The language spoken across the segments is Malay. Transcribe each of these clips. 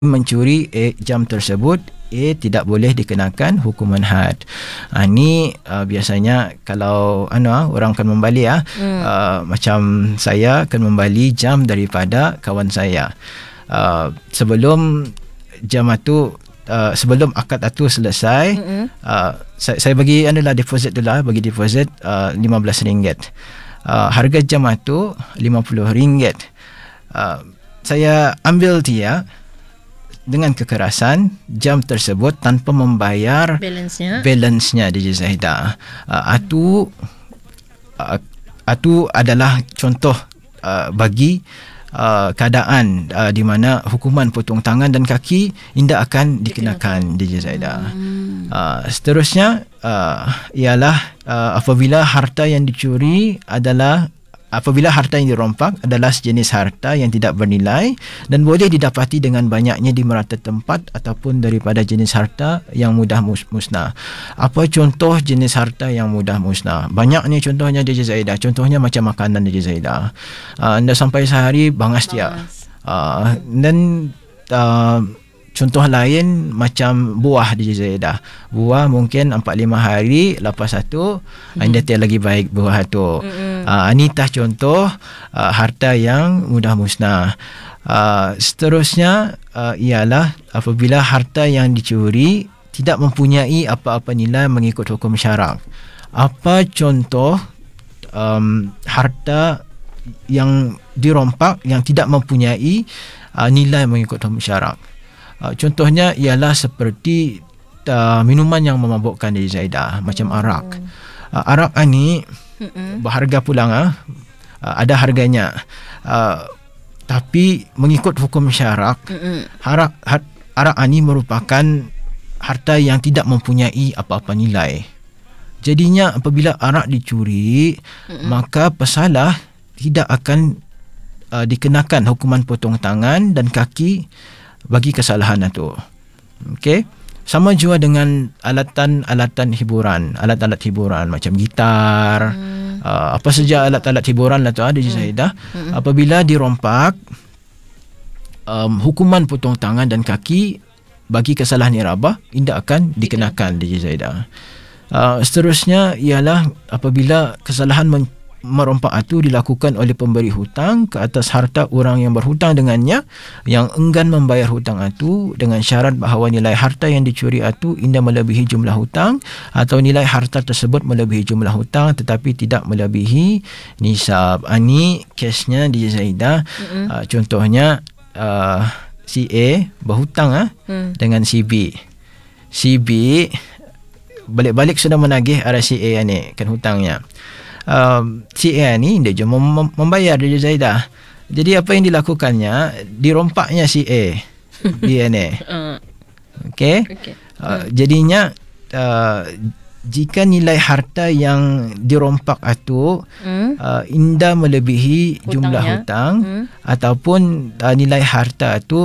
mencuri jam tersebut, tidak boleh dikenakan hukuman had. Ni biasanya kalau orang akan membeli macam saya akan membeli jam daripada kawan saya. Sebelum jam itu sebelum akad itu selesai, saya bagi deposit dulu, bagi deposit RM15. Harga jam itu RM50. Saya ambil dia dengan kekerasan jam tersebut tanpa membayar balance-nya DJ Zahidah. Itu adalah contoh bagi keadaan di mana hukuman potong tangan dan kaki tidak akan dikenakan DJ Zahidah. Seterusnya ialah apabila harta yang dicuri apabila harta yang dirompak adalah sejenis harta yang tidak bernilai dan boleh didapati dengan banyaknya di merata tempat ataupun daripada jenis harta yang mudah musnah. Apa contoh jenis harta yang mudah musnah? Banyak ni contohnya DJ Zahidah. Contohnya macam makanan DJ Zahidah. Anda sampai sehari bangas dia. Dan contoh lain macam buah DJ Zahidah. Buah mungkin 4-5 hari lepas satu anda tiada lagi baik buah tu. Ini contoh harta yang mudah musnah. Seterusnya ialah apabila harta yang dicuri tidak mempunyai apa-apa nilai mengikut hukum syarak. Apa contoh harta yang dirompak yang tidak mempunyai nilai mengikut hukum syarak? Contohnya ialah seperti minuman yang memabukkan di Zahidah, macam arak. Arak ni berharga pulang, ada harganya. Tapi mengikut hukum syarak, arak ni merupakan harta yang tidak mempunyai apa-apa nilai. Jadinya apabila arak dicuri, maka pesalah tidak akan dikenakan hukuman potong tangan dan kaki bagi kesalahan itu. Okey. Sama juga dengan alatan hiburan, alat-alat hiburan macam gitar, apa saja alat-alat hiburan lah tu ada di Zahidah. Apabila dirompak, hukuman potong tangan dan kaki bagi kesalahan irabah tidak akan dikenakan di Zahidah. Seterusnya ialah apabila kesalahan merompak itu dilakukan oleh pemberi hutang ke atas harta orang yang berhutang dengannya yang enggan membayar hutang itu dengan syarat bahawa nilai harta yang dicuri itu tidak melebihi jumlah hutang atau nilai harta tersebut melebihi jumlah hutang tetapi tidak melebihi nisab. Ini kesnya di Zahidah. Contohnya si A berhutang dengan si B. Si B balik-balik sudah menagih arah si A ni kan hutangnya. Si A ni dia cuma membayar dia Zahidah. Jadi apa yang dilakukannya, dirompaknya si A dia ni. Okey. Jadinya jika nilai harta yang dirompak itu indah melebihi jumlah hutang ataupun nilai harta itu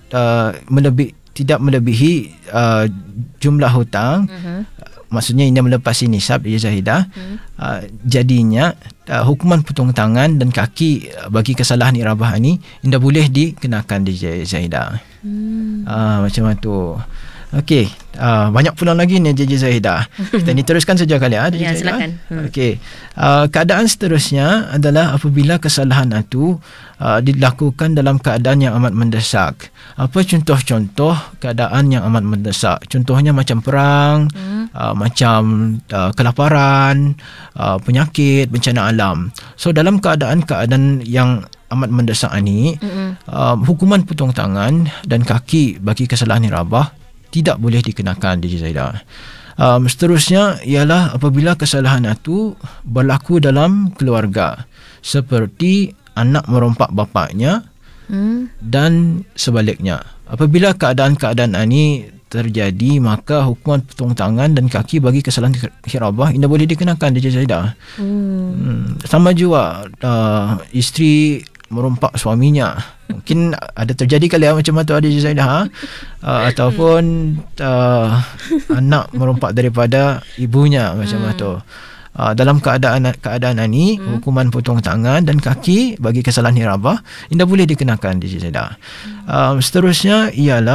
tidak melebihi jumlah hutang, maksudnya ini melepasi nisab di Zahidah, jadinya hukuman potong tangan dan kaki bagi kesalahan irabah ini tidak boleh dikenakan di Zahidah. Macam itu. Okey, banyak pula lagi ni DJ Zahidah. Kita ni teruskan saja kali DJ Zahidah. Silakan. Okey. Keadaan seterusnya adalah apabila kesalahan itu dilakukan dalam keadaan yang amat mendesak. Apa contoh-contoh keadaan yang amat mendesak? Contohnya macam perang, macam kelaparan, penyakit, bencana alam. So dalam keadaan-keadaan yang amat mendesak ini, hukuman potong tangan dan kaki bagi kesalahan irabah tidak boleh dikenakan di Zahidah. Seterusnya ialah apabila kesalahan itu berlaku dalam keluarga, seperti anak merompak bapaknya dan sebaliknya. Apabila keadaan-keadaan ini terjadi, maka hukuman potong tangan dan kaki bagi kesalahan hirabah tidak boleh dikenakan di Zahidah. Sama juga isteri merompak suaminya. Mungkin ada terjadi kali macam tu ada Zahidah, ataupun anak merompak daripada ibunya macam tu. dalam keadaan ini hukuman potong tangan dan kaki bagi kesalahan hirabah tidak boleh dikenakan DJ Zaidah. Seterusnya ialah